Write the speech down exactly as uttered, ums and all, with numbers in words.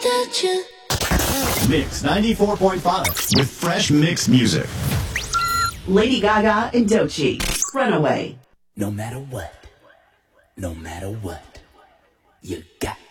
you. Mix ninety-four point five with fresh mix music. Lady Gaga and Doechii, Runaway. No matter what, no matter what, you got